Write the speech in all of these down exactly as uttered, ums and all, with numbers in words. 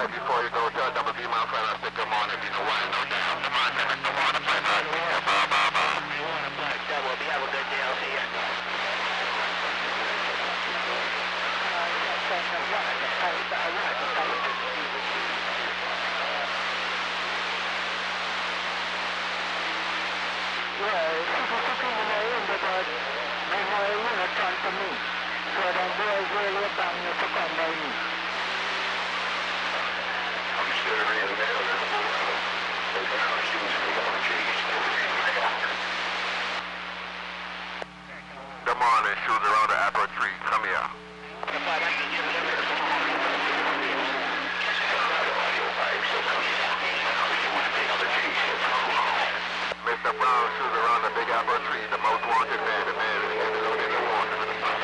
right, before you go, tell Double B, my friend, I said good morning. You know why? No doubt. Come on, man. Come on, play back. Yeah, bye, bye, bye. You want to play Double B? Have a good day. I'll see you. Well, people looking in the room, but they know you want to turn to me. So them boys really bang you to come by me. I'm sure in there. They got shoes for the trees. Good morning, shoes around the apple tree. Come here. Mister Brown, shoes around the big apple tree. The most wanted man, the man who had in the water.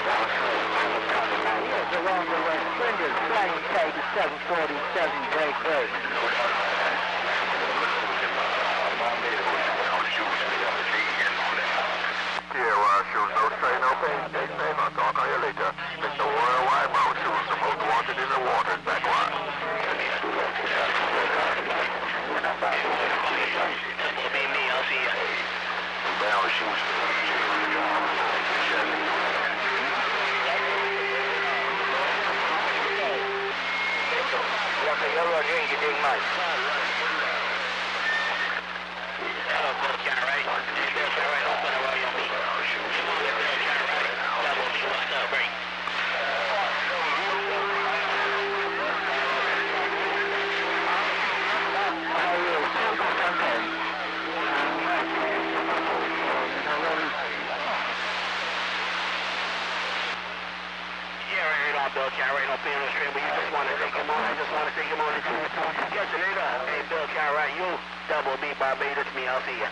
Yes, around the West Flinders, Flying Tiger seven forty-seven, break, break. Here, uh, shoes, no strain, no pain. Stay safe. I'll talk on you later. Mister Worldwide Brown shoes, the most wanted in the water. Back one. It'll be me. I'll see you. Brown shoes. What's the yellow drink you dig much? Hello, Bill Cartwright. Hey, Bill Cartwright, open a roll on me. Bill Cartwright, Double B, what's up, break? Bill Cartwright, no pay on the stream, but you just want to take him on. I just want to take him on. Catch you later. Hey, Bill Cartwright, you Double B Barbados, me. I'll see you.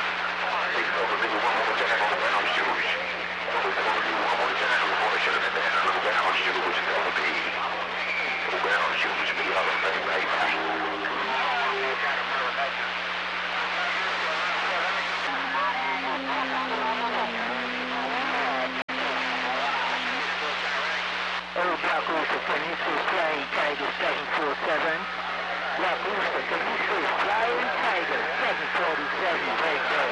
Black Rooster, can you see Flying Tiger seven forty-seven? Black Rooster, can you see Flying Tiger seven forty-seven, break, break.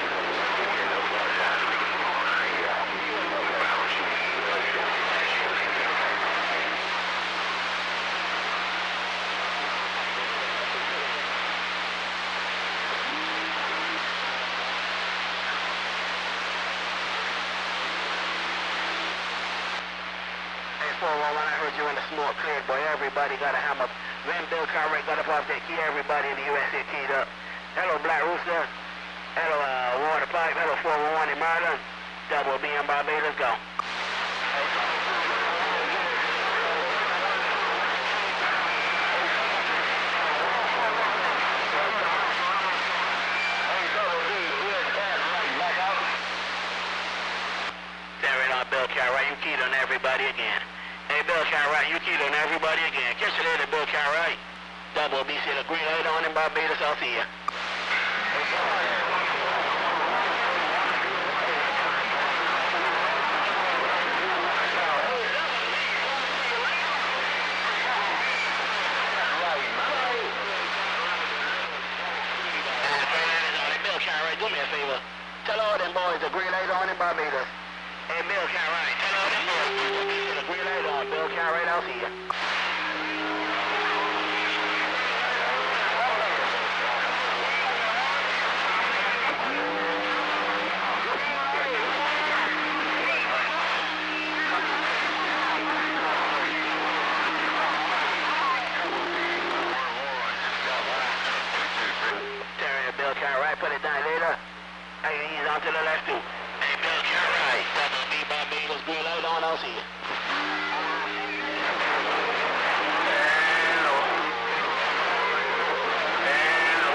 When I heard you in the smoke cleared, boy, everybody got a hammer. When Bill Cartwright got up off that key, everybody in the U S A keyed up. Hello, Black Rooster. Hello, uh, Water Pipe. Hello, four one one in Maryland. Double B in Barbados, go. There it on Bill Cartwright. You keyed on everybody again. Hey, Bill Cartwright, you keyed on everybody again. Catch you later, Bill Cartwright. Double B, see the green light on in Barbados, I'll see you. Bill Cartwright, do me a favor. Tell all them boys the green light on in Barbados. Hey, Bill Cartwright, tell all them boys the green light on. Bill Cartwright, I'll see you. Bill Cartwright, put it down later. Hey, he's on to the left too. Hey, Bill Cartwright, Double B Barbados, green light on, I'll see you. Hello. Hello.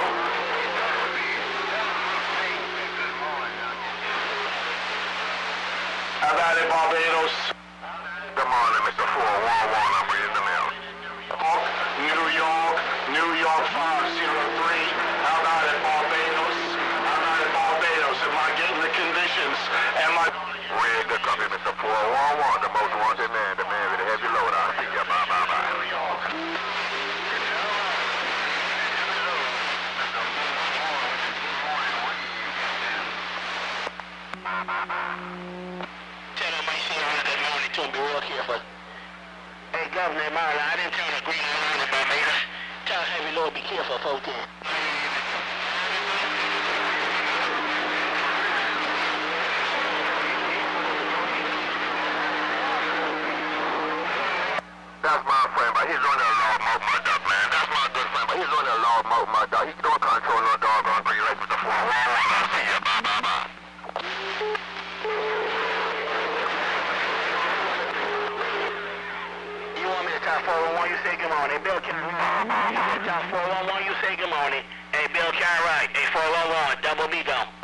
How about it, Barbados? Good morning, Mister four one one. I'm reading the mail. New York, New York five zero three. How about it, Barbados? How about it, Barbados? Am I getting the conditions? Am I... Red, good copy, Mister four one one. The most wanted man, the man with the heavy load. I'll see you. Bye, bye, bye. New York. Marlon, be real careful. Hey, Governor Marlon, I didn't turn the green light on, my man. Tell Heavy Lord, be careful, folks. That's my friend, but he's running a law mode murder, man. That's my good friend, but he's running a law mode murder. He don't control no doggone three legs with the four one one. I'll see you. Bye, bye, bye. You want me to talk four one one, you say good morning. Bill Cartwright. You want me to talk four one one, you say good morning. Hey, Bill Cartwright. Hey, four one one, double B gone.